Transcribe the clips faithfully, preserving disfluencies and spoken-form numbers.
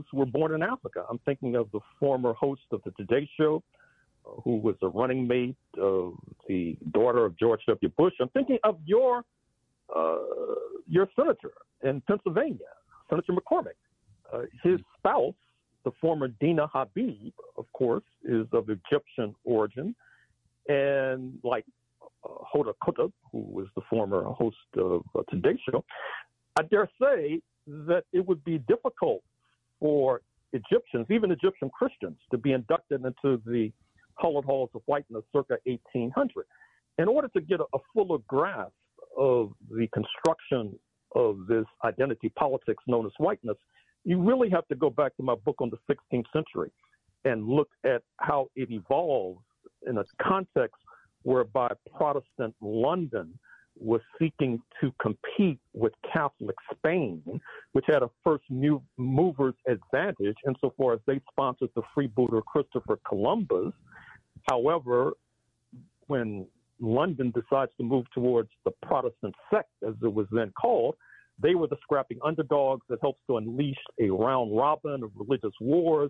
who were born in Africa. I'm thinking of the former host of the Today Show, uh, who was a running mate of the daughter of George W. Bush. I'm thinking of your uh, your senator in Pennsylvania, Senator McCormick. Uh, his spouse, the former Dina Habib, of course, is of Egyptian origin. And like uh, Hoda Kotb, who was the former host of uh, Today Show, I dare say that it would be difficult for Egyptians, even Egyptian Christians, to be inducted into the hallowed halls of whiteness circa eighteen hundred. In order to get a, a fuller grasp of the construction of this identity politics known as whiteness, you really have to go back to my book on the sixteenth century and look at how it evolved in a context whereby Protestant London was seeking to compete with Catholic Spain, which had a first new mover's advantage insofar as they sponsored the freebooter Christopher Columbus. However, when London decides to move towards the Protestant sect, as it was then called, they were the scrapping underdogs that helps to unleash a round robin of religious wars.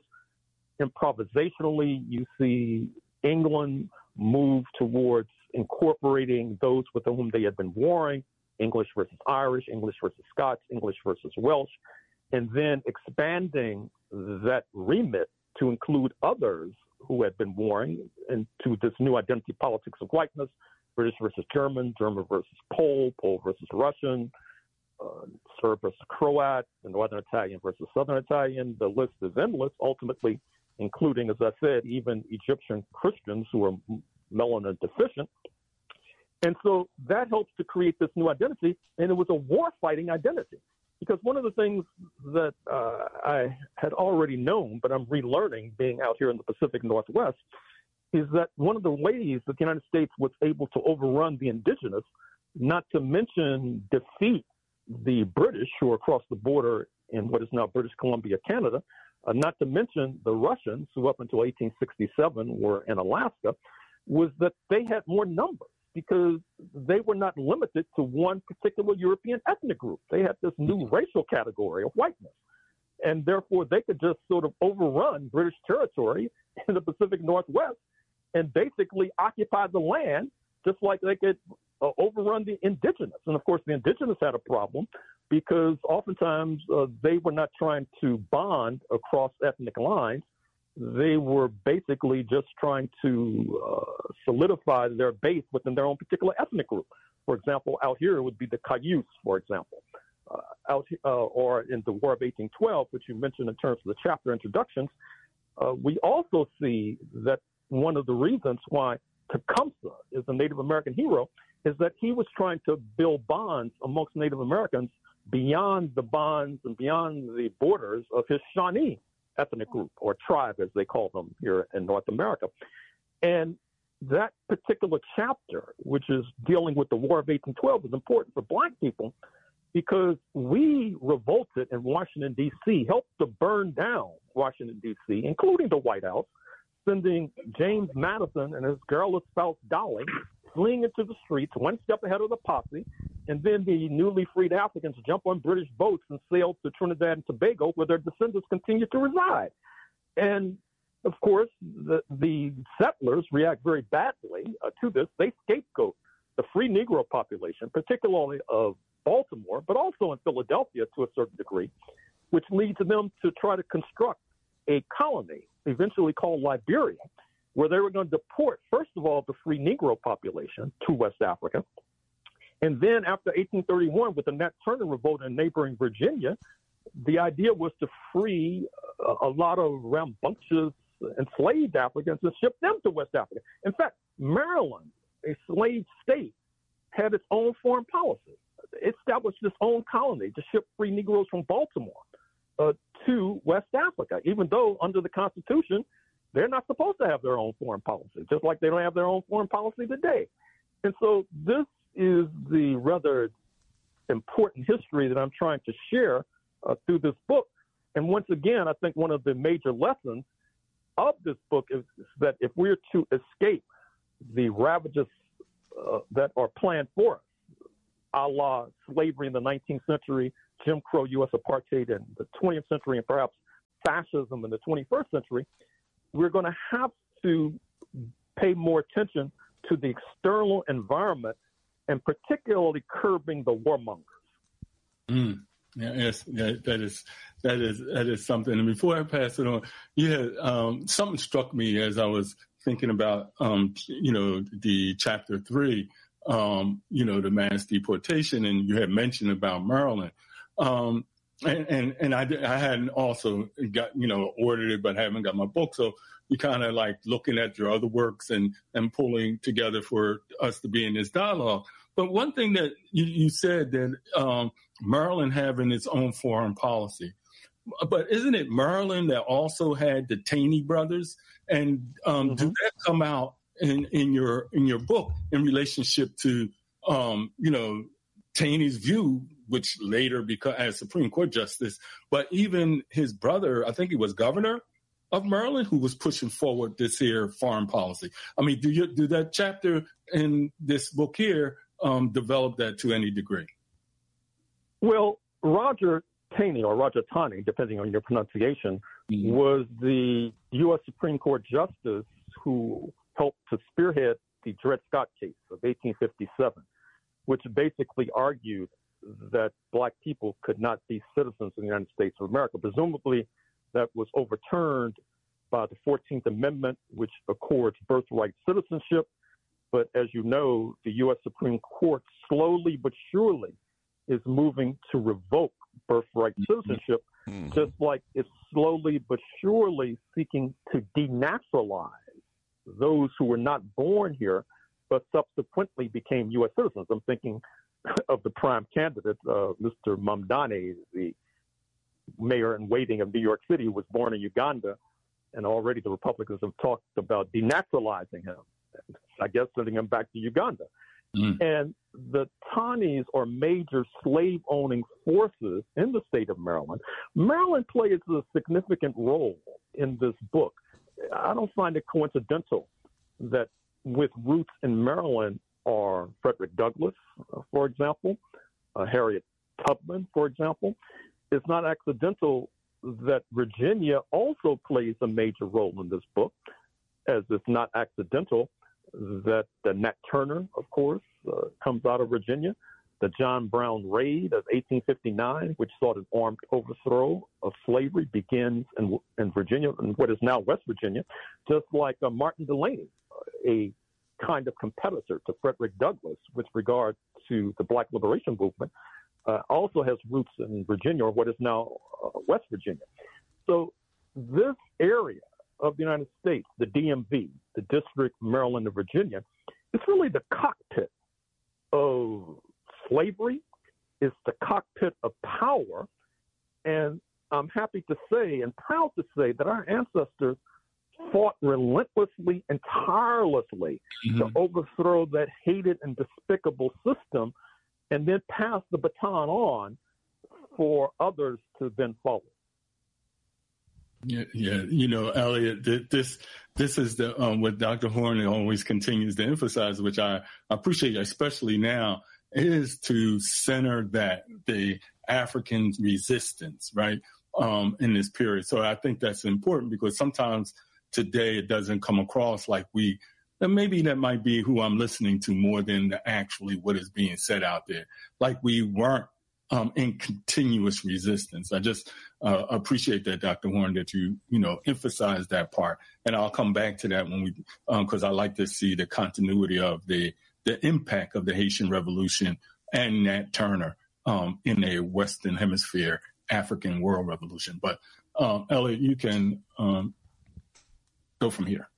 Improvisationally, you see England move towards incorporating those with whom they had been warring, English versus Irish, English versus Scots, English versus Welsh, and then expanding that remit to include others who had been warring into this new identity politics of whiteness, British versus German, German versus Pole, Pole versus Russian, uh, Serb versus Croat, the Northern Italian versus Southern Italian. The list is endless, ultimately including, as I said, even Egyptian Christians who are melanin deficient. And so that helps to create this new identity, and it was a war-fighting identity. Because one of the things that uh, I had already known, but I'm relearning being out here in the Pacific Northwest, is that one of the ways that the United States was able to overrun the indigenous, not to mention defeat the British who are across the border in what is now British Columbia, Canada, uh, not to mention the Russians who up until eighteen sixty-seven were in Alaska, was that they had more numbers because they were not limited to one particular European ethnic group. They had this new racial category of whiteness. And therefore, they could just sort of overrun British territory in the Pacific Northwest and basically occupy the land just like they could uh, overrun the indigenous. And of course, the indigenous had a problem because oftentimes uh, they were not trying to bond across ethnic lines. They were basically just trying to uh, solidify their base within their own particular ethnic group. For example, out here it would be the Cayuse, for example, uh, out uh, or in the War of eighteen twelve, which you mentioned in terms of the chapter introductions. Uh, we also see that one of the reasons why Tecumseh is a Native American hero is that he was trying to build bonds amongst Native Americans beyond the bonds and beyond the borders of his Shawnee ethnic group or tribe, as they call them here in North America. And that particular chapter, which is dealing with the War of eighteen twelve, is important for Black people because we revolted in Washington, D C, helped to burn down Washington, D C, including the White House, sending James Madison and his garrulous spouse, Dolly, fleeing into the streets, one step ahead of the posse, and then the newly freed Africans jump on British boats and sail to Trinidad and Tobago, where their descendants continue to reside. And, of course, the, the settlers react very badly uh, to this. They scapegoat the free Negro population, particularly of Baltimore, but also in Philadelphia to a certain degree, which leads them to try to construct a colony, eventually called Liberia, where they were going to deport, first of all, the free Negro population to West Africa. And then after eighteen thirty-one, with the Nat Turner revolt in neighboring Virginia, the idea was to free a, a lot of rambunctious enslaved Africans and ship them to West Africa. In fact, Maryland, a slave state, had its own foreign policy. It established its own colony to ship free Negroes from Baltimore uh, to West Africa, even though under the Constitution, they're not supposed to have their own foreign policy, just like they don't have their own foreign policy today. And so this is the rather important history that I'm trying to share uh, through this book. And once again, I think one of the major lessons of this book is, is that if we're to escape the ravages uh, that are planned for us, a la slavery in the nineteenth century, Jim Crow, U S apartheid in the twentieth century, and perhaps fascism in the twenty-first century, we're going to have to pay more attention to the external environment and particularly curbing the warmongers. Mm. Yeah, yes, that, that is that is that is something. And before I pass it on, yeah, um, something struck me as I was thinking about, um, you know, the chapter three, um, you know, the mass deportation, and you had mentioned about Maryland, um, and and, and I, I hadn't also got, you know, ordered it, but haven't got my book, so you kind of like looking at your other works and and pulling together for us to be in this dialogue. But one thing that you, you said that um, Maryland having its own foreign policy, but isn't it Maryland that also had the Taney brothers? And um, mm-hmm. did that come out in, in your in your book in relationship to um, you know Taney's view, which later became as Supreme Court justice, but even his brother, I think he was governor of Maryland, who was pushing forward this here foreign policy. I mean, do you do that chapter in this book here? Um, develop that to any degree? Well, Roger Taney, or Roger Taney, depending on your pronunciation, mm-hmm. was the U S Supreme Court justice who helped to spearhead the Dred Scott case of eighteen fifty-seven, which basically argued that black people could not be citizens of the United States of America. Presumably, that was overturned by the fourteenth Amendment, which accords birthright citizenship. But as you know, the U S Supreme Court slowly but surely is moving to revoke birthright citizenship, mm-hmm. just like it's slowly but surely seeking to denaturalize those who were not born here, but subsequently became U S citizens. I'm thinking of the prime candidate, uh, Mister Mamdani, the mayor in waiting of New York City, who was born in Uganda, and already the Republicans have talked about denaturalizing him. I guess sending him back to Uganda. Mm. And the Taneys are major slave-owning forces in the state of Maryland. Maryland plays a significant role in this book. I don't find it coincidental that with roots in Maryland are Frederick Douglass, uh, for example, uh, Harriet Tubman, for example. It's not accidental that Virginia also plays a major role in this book, as it's not accidental that the Nat Turner, of course, uh, comes out of Virginia. The John Brown raid of eighteen fifty-nine, which sought an armed overthrow of slavery, begins in, in Virginia, in what is now West Virginia, just like uh, Martin Delany, a kind of competitor to Frederick Douglass with regard to the Black Liberation Movement, uh, also has roots in Virginia, or what is now uh, West Virginia. So this area of the United States, the D M V, the District, Maryland, and Virginia, it's really the cockpit of slavery. It's the cockpit of power. And I'm happy to say and proud to say that our ancestors fought relentlessly and tirelessly mm-hmm. to overthrow that hated and despicable system and then pass the baton on for others to then follow. Yeah, yeah, you know, Elliot, this this is the um, what Doctor Horne always continues to emphasize, which I appreciate, especially now, is to center that the African resistance, right, um, in this period. So I think that's important because sometimes today it doesn't come across like we, and maybe that might be who I'm listening to more than actually what is being said out there, like we weren't Um, in continuous resistance. I just uh, appreciate that, Doctor Horne, that you, you know, emphasize that part. And I'll come back to that when we, because um, I like to see the continuity of the the impact of the Haitian Revolution and Nat Turner um, in a Western Hemisphere African world revolution. But um, Elliot, you can um, go from here.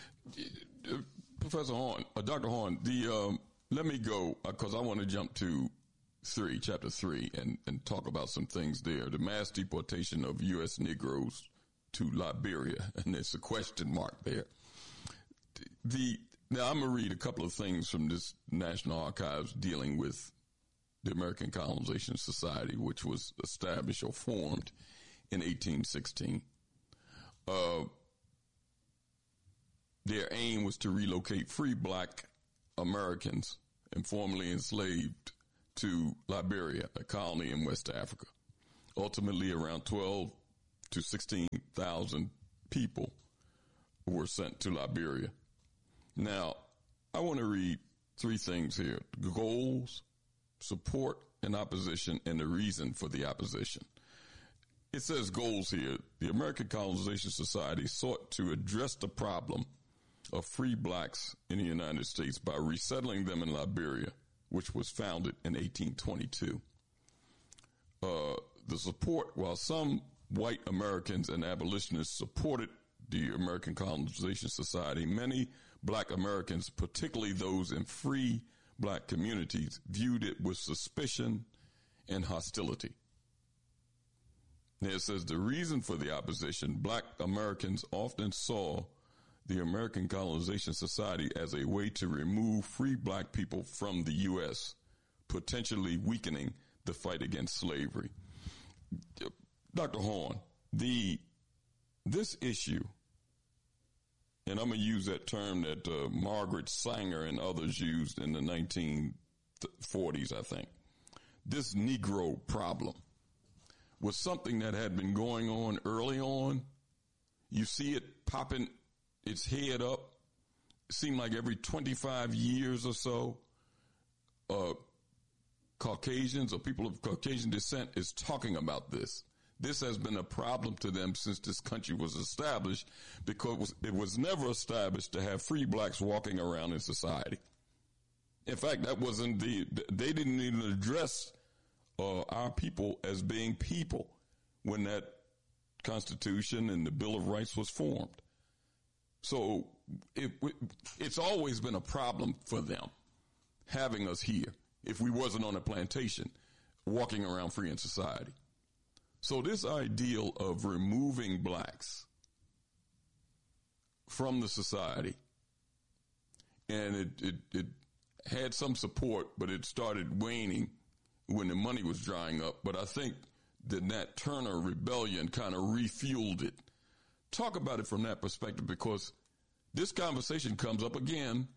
Professor Horne, uh, Doctor Horne, the um, let me go because I want to jump to three, chapter three, and, and talk about some things there. The mass deportation of U S Negroes to Liberia, and there's a question mark there. The now I'm gonna read a couple of things from this National Archives dealing with the American Colonization Society, which was established or formed in eighteen sixteen. Uh, their aim was to relocate free black Americans and formerly enslaved to Liberia, a colony in West Africa. Ultimately, around twelve to sixteen thousand people were sent to Liberia. Now, I want to read three things here: goals, support, and opposition, and the reason for the opposition. It says goals here. The American Colonization Society sought to address the problem of free blacks in the United States by resettling them in Liberia, which was founded in eighteen twenty-two. Uh, the support, while some white Americans and abolitionists supported the American Colonization Society, many black Americans, particularly those in free black communities, viewed it with suspicion and hostility. Now it says the reason for the opposition: black Americans often saw the American Colonization Society as a way to remove free black people from the U S, potentially weakening the fight against slavery. Doctor Horn, the this issue, and I'm going to use that term that uh, Margaret Sanger and others used in the nineteen forties, I think. This Negro problem was something that had been going on early on. You see it popping its head up. It seemed like every twenty-five years or so, uh, Caucasians or people of Caucasian descent is talking about this. This has been a problem to them since this country was established, because it was never established to have free blacks walking around in society. In fact, that wasn't the, they didn't even address uh, our people as being people when that Constitution and the Bill of Rights was formed. So it, it's always been a problem for them having us here if we wasn't on a plantation walking around free in society. So this ideal of removing blacks from the society, and it, it, it had some support, but it started waning when the money was drying up. But I think the Nat Turner rebellion kind of refueled it. Talk about it from that perspective, because this conversation comes up again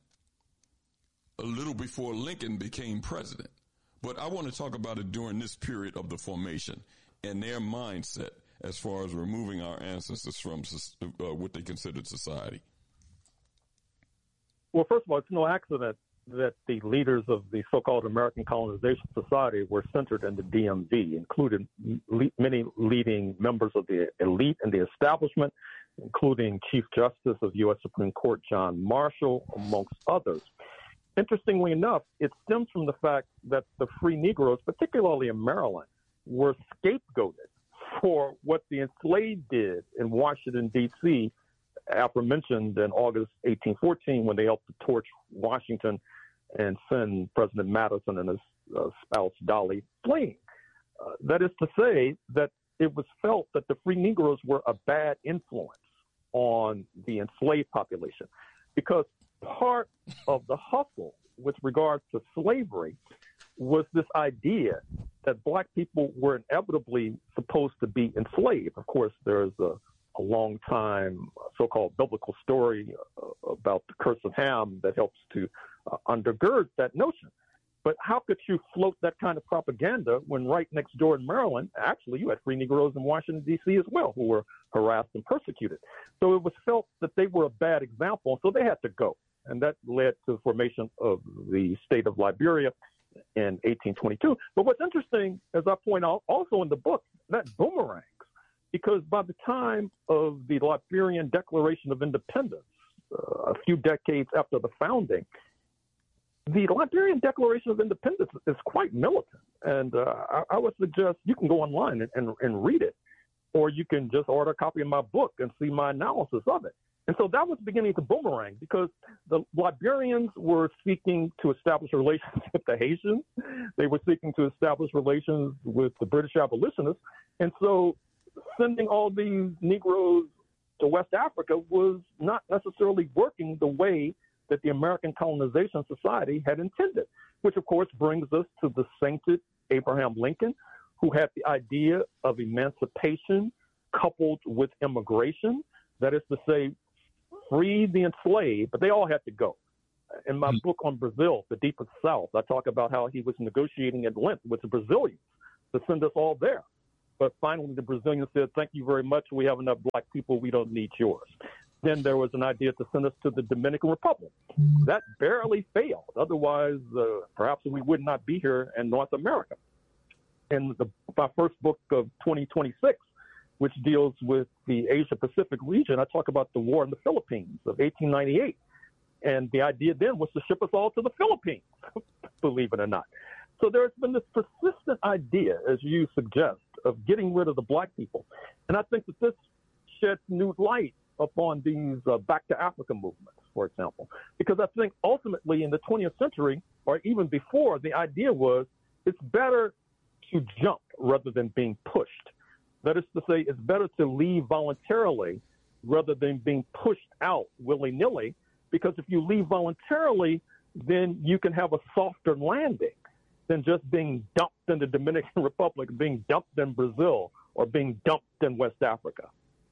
a little before Lincoln became president. But I want to talk about it during this period of the formation and their mindset as far as removing our ancestors from uh, what they considered society. Well, first of all, it's no accident that the leaders of the so-called American Colonization Society were centered in the D M V, including le- many leading members of the elite and the establishment, including Chief Justice of U S Supreme Court John Marshall, amongst others. Interestingly enough, it stems from the fact that the free Negroes, particularly in Maryland, were scapegoated for what the enslaved did in Washington, D C, aforementioned in August eighteen fourteen, when they helped to torch Washington and send President Madison and his uh, spouse Dolly fleeing. Uh, that is to say that it was felt that the free Negroes were a bad influence on the enslaved population, because part of the hustle with regard to slavery was this idea that black people were inevitably supposed to be enslaved. Of course, there's a, a long time so-called biblical story uh, about the curse of Ham that helps to uh, undergird that notion. But how could you float that kind of propaganda when right next door in Maryland, actually, you had free Negroes in Washington, D C as well, who were harassed and persecuted? So it was felt that they were a bad example, so they had to go. And that led to the formation of the state of Liberia in eighteen twenty-two. But what's interesting, as I point out also in the book, that boomerangs, because by the time of the Liberian Declaration of Independence, uh, a few decades after the founding, the Liberian Declaration of Independence is quite militant. And uh, I, I would suggest you can go online and, and, and read it, or you can just order a copy of my book and see my analysis of it. And so that was beginning to boomerang, because the Liberians were seeking to establish relations with the Haitians. They were seeking to establish relations with the British abolitionists. And so sending all these Negroes to West Africa was not necessarily working the way that the American Colonization Society had intended, which, of course, brings us to the sainted Abraham Lincoln, who had the idea of emancipation coupled with immigration. That is to say, free the enslaved, but they all had to go. In my mm-hmm. book on Brazil, The Deepest South, I talk about how he was negotiating at length with the Brazilians to send us all there. But finally, the Brazilians said, thank you very much. We have enough black people. We don't need yours. Then there was an idea to send us to the Dominican Republic. That barely failed. Otherwise, uh, perhaps we would not be here in North America. In the, my first book of twenty twenty-six, which deals with the Asia-Pacific region, I talk about the war in the Philippines of eighteen ninety-eight. And the idea then was to ship us all to the Philippines, believe it or not. So there's been this persistent idea, as you suggest, of getting rid of the black people. And I think that this sheds new light upon these uh, back to Africa movements, for example, because I think ultimately in the twentieth century, or even before, the idea was it's better to jump rather than being pushed. That is to say, it's better to leave voluntarily rather than being pushed out willy-nilly, because if you leave voluntarily, then you can have a softer landing than just being dumped in the Dominican Republic, being dumped in Brazil, or being dumped in West Africa.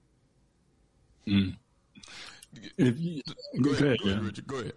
Mm. If you, go, ahead, go ahead, go ahead, yeah. Richard. Go ahead.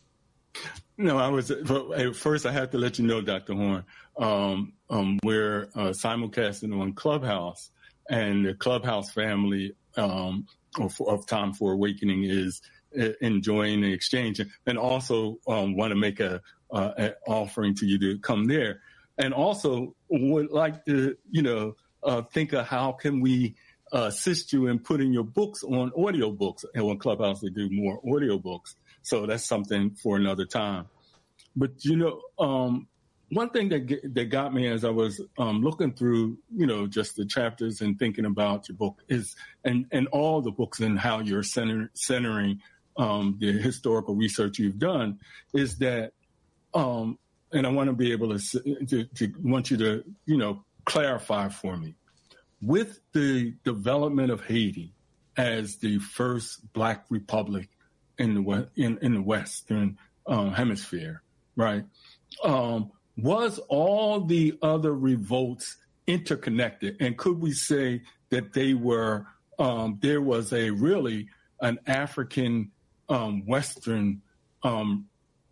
No, I was first. I have to let you know, Doctor Horne, um, um, we're uh, simulcasting on Clubhouse, and the Clubhouse family um, of, of Time for Awakening is uh, enjoying the exchange, and also um, want to make a, uh, a offering to you to come there, and also would like to, you know, uh, think of how can we uh, assist you in putting your books on audio books. And on Clubhouse, they do more audio books. So that's something for another time. But, you know, um, one thing that get, that got me as I was um, looking through, you know, just the chapters and thinking about your book is, and, and all the books and how you're center, centering um, the historical research you've done, is that, um, and I want to be able to, to, to want you to, you know, clarify for me. With the development of Haiti as the first Black republic in the West, in, in the Western um, hemisphere, right? Um, was all the other revolts interconnected? And could we say that they were, um, there was a really an African um, Western um,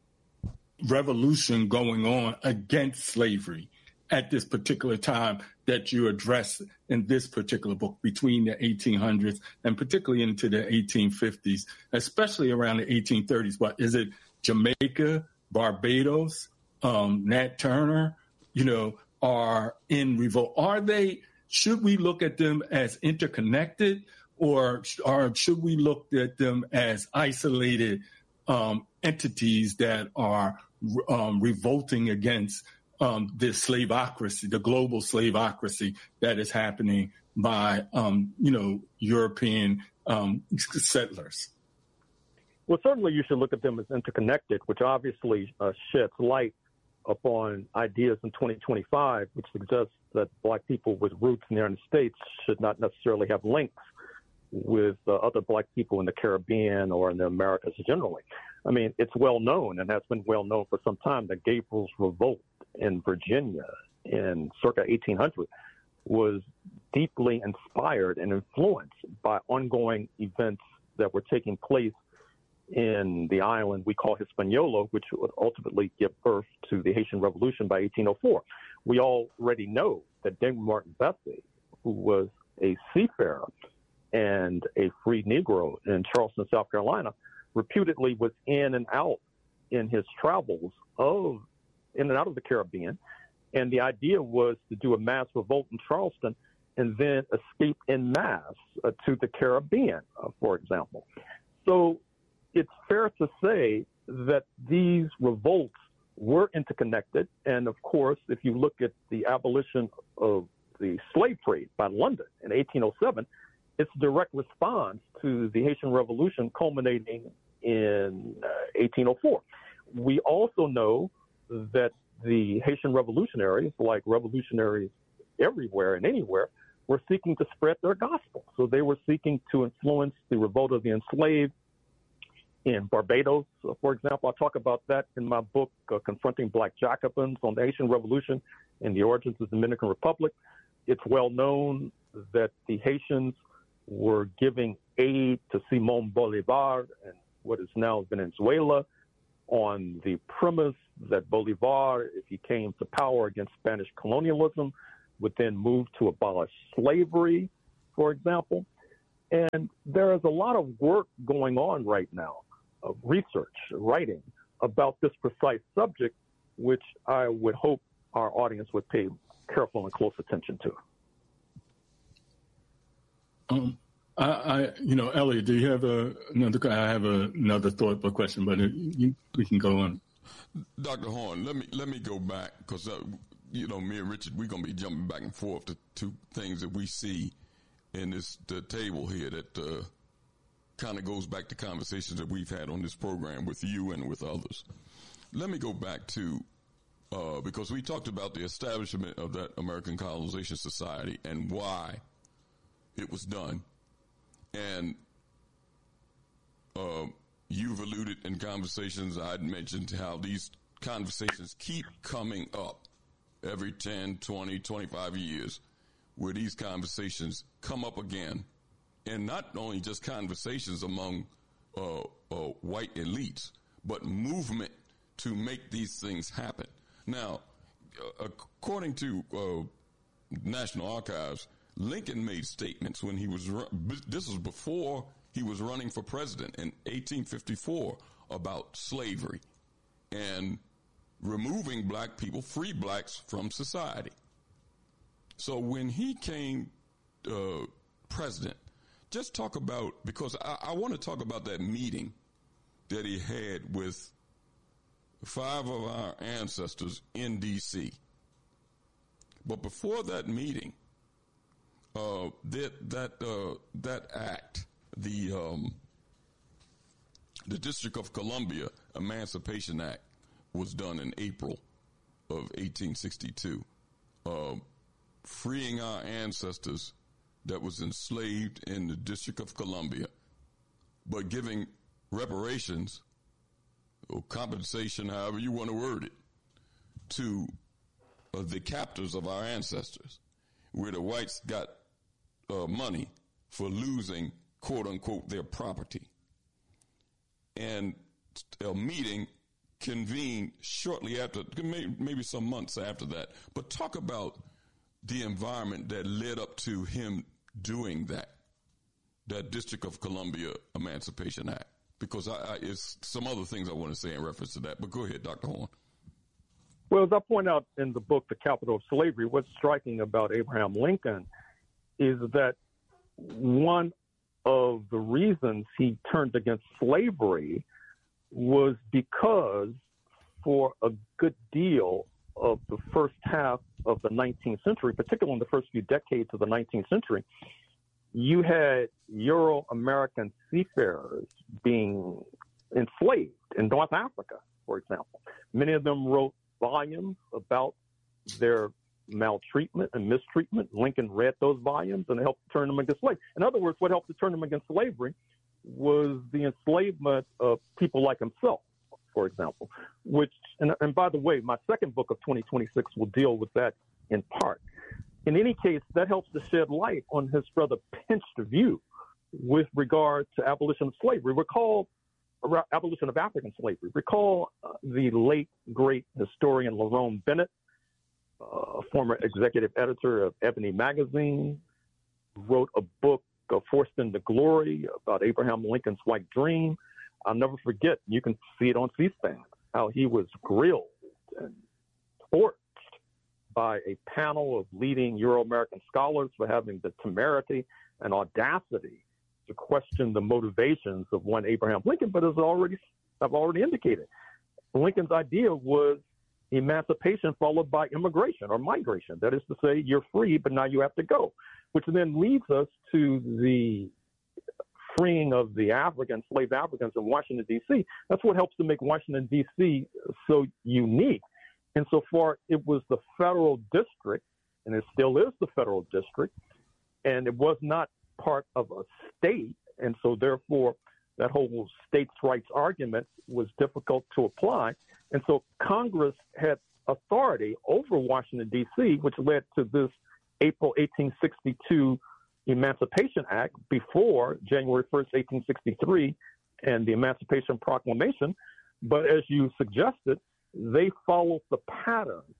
revolution going on against slavery at this particular time that you address in this particular book between the eighteen hundreds and particularly into the eighteen fifties, especially around the eighteen thirties? What is it? Jamaica, Barbados, um, Nat Turner, you know, are in revolt. Are they, should we look at them as interconnected, or, or should we look at them as isolated um, entities that are um, revolting against Um, the slaveocracy, the global slaveocracy that is happening by, um, you know, European um, settlers? Well, certainly you should look at them as interconnected, which obviously uh, sheds light upon ideas in twenty twenty-five, which suggests that Black people with roots in the United States should not necessarily have links with uh, other Black people in the Caribbean or in the Americas generally. I mean, it's well known and has been well known for some time that Gabriel's Revolt in Virginia in circa eighteen hundred was deeply inspired and influenced by ongoing events that were taking place in the island we call Hispaniola, which would ultimately give birth to the Haitian Revolution by eighteen oh four. We already know that Daniel Martin Vesey, who was a seafarer and a free Negro in Charleston, South Carolina, reputedly was in and out in his travels of in and out of the Caribbean. And the idea was to do a mass revolt in Charleston and then escape en masse uh, to the Caribbean, uh, for example. So it's fair to say that these revolts were interconnected. And of course, if you look at the abolition of the slave trade by London in eighteen oh seven, it's a direct response to the Haitian Revolution culminating in uh, eighteen oh four. We also know that the Haitian revolutionaries, like revolutionaries everywhere and anywhere, were seeking to spread their gospel. So they were seeking to influence the revolt of the enslaved in Barbados, uh, for example. I talk about that in my book, uh, Confronting Black Jacobins on the Haitian Revolution and the Origins of the Dominican Republic. It's well known that the Haitians were giving aid to Simón Bolívar and what is now Venezuela on the premise that Bolívar, if he came to power against Spanish colonialism, would then move to abolish slavery, for example. And there is a lot of work going on right now, of research, writing about this precise subject, which I would hope our audience would pay careful and close attention to. Um, I, I, you know, Elliot, do you have a, another? I have a, another thought or question, but it, you, we can go on. Doctor Horne, let me let me go back because uh, you know, me and Richard, we're gonna be jumping back and forth to two things that we see in this the table here that uh, kind of goes back to conversations that we've had on this program with you and with others. Let me go back to uh, because we talked about the establishment of that American Colonization Society and why it was done, and uh, you've alluded in conversations, I'd mentioned how these conversations keep coming up every ten, twenty, twenty-five years, where these conversations come up again, and not only just conversations among uh, uh, white elites, but movement to make these things happen. Now, uh, according to uh, National Archives, Lincoln made statements when he was, this was before he was running for president in eighteen fifty-four about slavery and removing black people, free blacks from society. So when he came uh, president, just talk about, because I, I want to talk about that meeting that he had with five of our ancestors in D C. But before that meeting, uh, that that uh, that act, the um, the District of Columbia Emancipation Act, was done in April of eighteen sixty-two, uh, freeing our ancestors that was enslaved in the District of Columbia, but giving reparations or compensation, however you want to word it, to uh, the captors of our ancestors, where the whites got uh, money for losing, quote unquote, their property. And a meeting convened shortly after, maybe some months after that. But talk about the environment that led up to him doing that, that District of Columbia Emancipation Act, because I, I, it's some other things I want to say in reference to that. But go ahead, Doctor Horne. Well, as I point out in the book, The Capital of Slavery, what's striking about Abraham Lincoln is that one of the reasons he turned against slavery was because for a good deal of the first half of the nineteenth century, particularly in the first few decades of the nineteenth century, you had Euro-American seafarers being enslaved in North Africa, for example. Many of them wrote volumes about their maltreatment and mistreatment. Lincoln read those volumes and helped turn them against slavery. In other words, what helped to turn them against slavery was the enslavement of people like himself, for example, which, and, and by the way, my second book of twenty twenty-six will deal with that in part. In any case, that helps to shed light on his rather pinched view with regard to abolition of slavery. Recall abolition of African slavery. Recall uh, the late, great historian Lerone Bennett, uh, former executive editor of Ebony magazine, wrote a book, uh, Forced into Glory, about Abraham Lincoln's White Dream. I'll never forget, you can see it on C-SPAN, how he was grilled and torched by a panel of leading Euro-American scholars for having the temerity and audacity to question the motivations of one Abraham Lincoln. But as already, I've already indicated, Lincoln's idea was emancipation followed by immigration or migration. That is to say, you're free, but now you have to go, which then leads us to the freeing of the African, enslaved Africans in Washington, D C. That's what helps to make Washington, D C so unique. Insofar, it was the federal district, and it still is the federal district, and it was not part of a state. And so therefore, that whole states' rights argument was difficult to apply. And so Congress had authority over Washington, D C, which led to this April eighteen sixty-two Emancipation Act before January first, eighteen sixty-three, and the Emancipation Proclamation. But as you suggested, they followed the pattern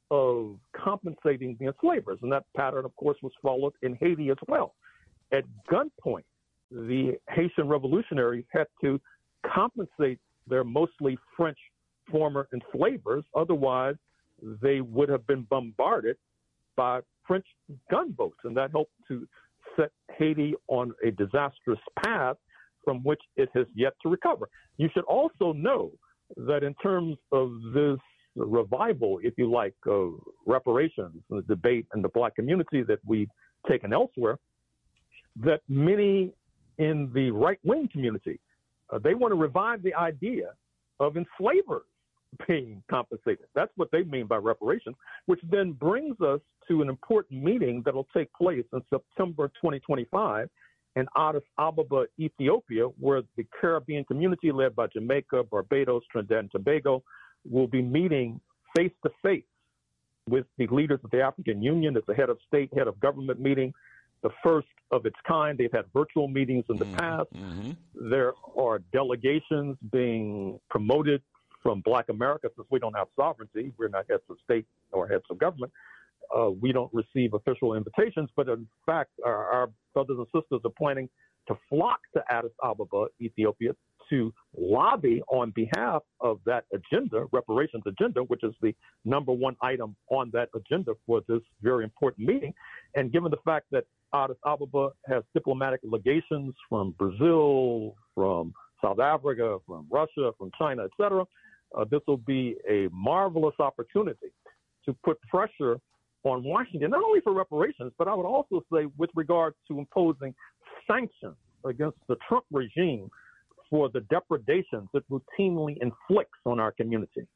of compensating the enslavers. And that pattern, of course, was followed in Haiti as well. At gunpoint, the Haitian revolutionaries had to compensate their mostly French former enslavers. Otherwise, they would have been bombarded by French gunboats. And that helped to set Haiti on a disastrous path from which it has yet to recover. You should also know that in terms of this revival, if you like, of reparations and the debate in the Black community that we've taken elsewhere, that many in the right-wing community, uh, they want to revive the idea of enslavers being compensated. That's what they mean by reparations, which then brings us to an important meeting that will take place in September twenty twenty-five in Addis Ababa, Ethiopia, where the Caribbean community led by Jamaica, Barbados, Trinidad and Tobago will be meeting face-to-face with the leaders of the African Union. It's a head of state, head of government meeting, the first of its kind. They've had virtual meetings in the past. Mm-hmm. There are delegations being promoted from Black America. Since we don't have sovereignty, we're not heads of state or heads of government. Uh, we don't receive official invitations, but in fact, our, our brothers and sisters are planning to flock to Addis Ababa, Ethiopia, to lobby on behalf of that agenda, reparations agenda, which is the number one item on that agenda for this very important meeting. And given the fact that Addis Ababa has diplomatic legations from Brazil, from South Africa, from Russia, from China, et cetera, uh, this will be a marvelous opportunity to put pressure on Washington, not only for reparations, but I would also say with regard to imposing sanctions against the Trump regime for the depredations it routinely inflicts on our community.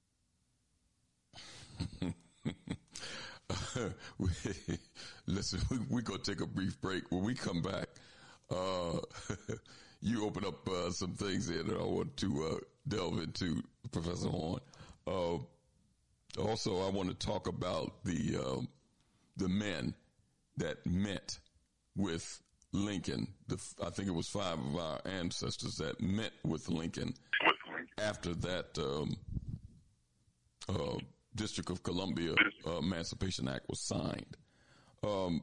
Listen, we're we going to take a brief break. When we come back, uh, you open up uh, some things here that I want to uh, delve into, Professor Horne. Uh, also, I want to talk about the uh, the men that met with Lincoln. The, I think it was five of our ancestors that met with Lincoln after that um, uh, District of Columbia uh, Emancipation Act was signed. Um,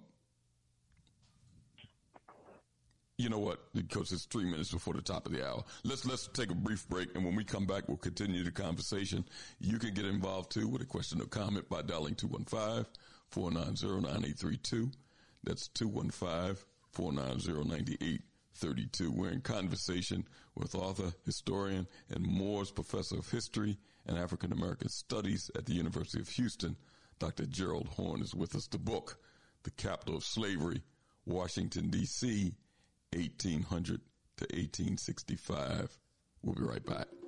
you know what? Because it's three minutes before the top of the hour. Let's let's take a brief break, and when we come back, we'll continue the conversation. You can get involved too with a question or comment by dialing two one five, four nine zero, nine eight three two. That's two one five, four nine zero, nine eight three two. We're in conversation with author, historian, and Moores Professor of History and African American Studies at the University of Houston. Doctor Gerald Horne is with us. The book, The Capital of Slavery, Washington, D C, eighteen hundred to eighteen sixty-five. We'll be right back.